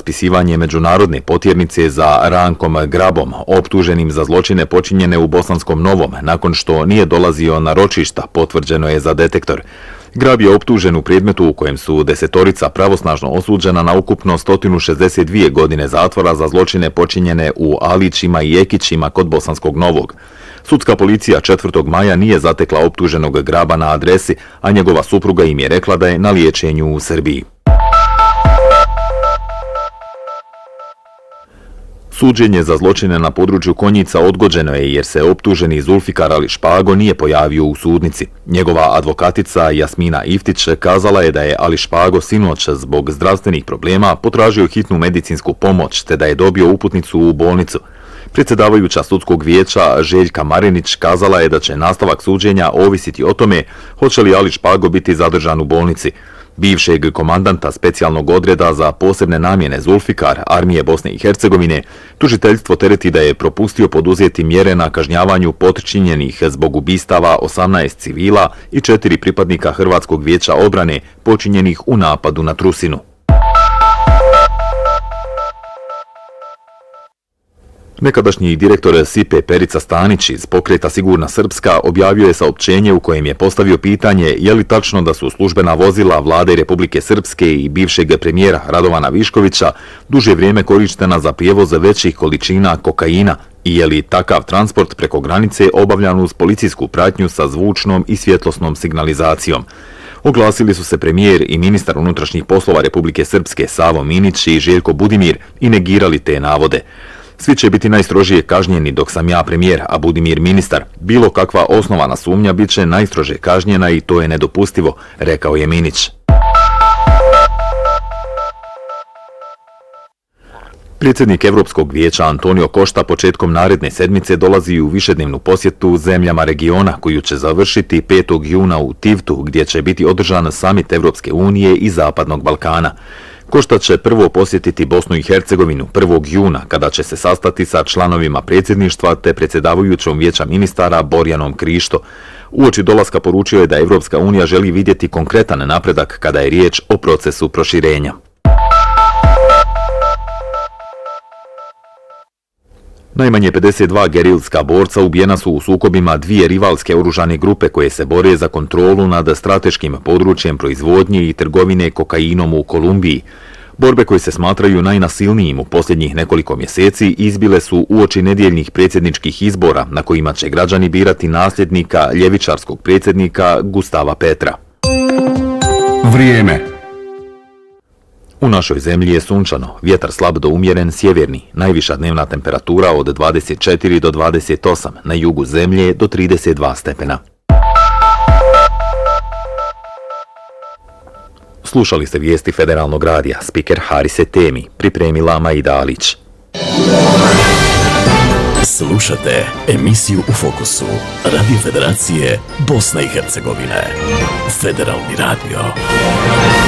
raspisivanje međunarodne potjernice za Rankom Grabom, optuženim za zločine počinjene u Bosanskom Novom, nakon što nije dolazio na ročišta, potvrđeno je za Detektor. Grab je optužen u predmetu u kojem su 10 pravosnažno osuđena na ukupno 162 godine zatvora za zločine počinjene u Alićima i Ekićima kod Bosanskog Novog. Sudska policija 4. maja nije zatekla optuženog Graba na adresi, a njegova supruga im je rekla da je na liječenju u Srbiji. Suđenje za zločine na području Konjica odgođeno je jer se optuženi Zulfikar Ali Špago nije pojavio u sudnici. Njegova advokatica Jasmina Iftić kazala je da je Ali Špago sinoć zbog zdravstvenih problema potražio hitnu medicinsku pomoć te da je dobio uputnicu u bolnicu. Predsjedavajuća sudskog vijeća Željka Marinić kazala je da će nastavak suđenja ovisiti o tome hoće li Ali Špago biti zadržan u bolnici. Bivšeg komandanta specijalnog odreda za posebne namjene Zulfikar armije Bosne i Hercegovine, tužiteljstvo tereti da je propustio poduzeti mjere na kažnjavanju počinjenih zbog ubistava 18 civila i 4 pripadnika Hrvatskog vijeća obrane počinjenih u napadu na Trusinu. Nekadašnji direktor SIPE Perica Stanić iz pokreta Sigurna Srpska objavio je saopćenje u kojem je postavio pitanje je li tačno da su službena vozila Vlade Republike Srpske i bivšeg premijera Radovana Viškovića duže vrijeme korištena za prijevoz većih količina kokaina i je li takav transport preko granice obavljan uz policijsku pratnju sa zvučnom i svjetlosnom signalizacijom. Oglasili su se premijer i ministar unutrašnjih poslova Republike Srpske Savo Minić i Željko Budimir i negirali te navode. Svi će biti najstrožije kažnjeni dok sam ja premijer, a Budimir ministar. Bilo kakva osnovana sumnja bit će najstrože kažnjena i to je nedopustivo, rekao je Minić. Predsjednik Europskog vijeća Antonio Costa početkom naredne sedmice dolazi u višednevnu posjetu zemljama regiona koju će završiti 5. juna u Tivtu gdje će biti održan samit Evropske unije i Zapadnog Balkana. Costa će prvo posjetiti Bosnu i Hercegovinu 1. juna kada će se sastati sa članovima predsjedništva te predsjedavajućom vijeća ministara Borjanom Krišto. Uoči dolaska poručio je da Evropska unija želi vidjeti konkretan napredak kada je riječ o procesu proširenja. Najmanje 52 gerilska borca ubijena su u sukobima dvije rivalske oružane grupe koje se bore za kontrolu nad strateškim područjem proizvodnje i trgovine kokainom u Kolumbiji. Borbe koje se smatraju najnasilnijim u posljednjih nekoliko mjeseci izbile su uoči nedjeljnih predsjedničkih izbora na kojima će građani birati nasljednika ljevičarskog predsjednika Gustava Petra. Vrijeme. U našoj zemlji je sunčano, vjetar slab do umjeren sjeverni, najviša dnevna temperatura od 24 do 28, na jugu zemlje do 32 stepena. Slušali ste vijesti Federalnog radija, spiker Harise Temi, pripremila Maida Alić. Slušate emisiju U fokusu, Radio Federacije Bosne i Hercegovine. Federalni radio.